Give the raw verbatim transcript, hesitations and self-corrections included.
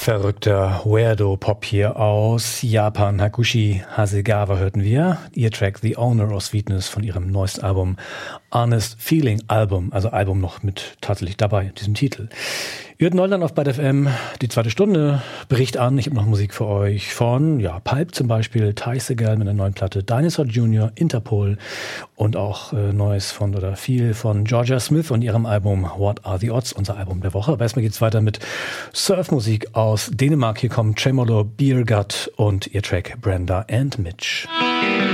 Verrückter Weirdo-Pop hier aus Japan. Hakushi Hasegawa hörten wir. Ihr Track The Owner of Sweetness von ihrem neuesten Album Honest Feeling Album. Also Album noch mit tatsächlich dabei, diesem Titel. Ihr hört Neuland auf Byte F M. Die zweite Stunde bricht an. Ich habe noch Musik für euch von, ja, Pulp zum Beispiel, Ty Segall mit einer neuen Platte, Dinosaur Junior, Interpol und auch äh, Neues von oder viel von Georgia Smith und ihrem Album What Are the Odds, unser Album der Woche. Aber erstmal geht's weiter mit Surfmusik aus Dänemark. Hier kommen Tremolo, Beer Gut und ihr Track Brenda and Mitch.